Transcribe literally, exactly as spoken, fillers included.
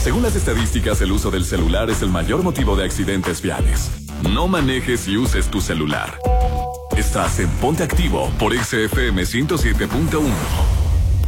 Según las estadísticas, el uso del celular es el mayor motivo de accidentes viales. No manejes y uses tu celular. Estás en Ponte Activo por X F M ciento siete punto uno.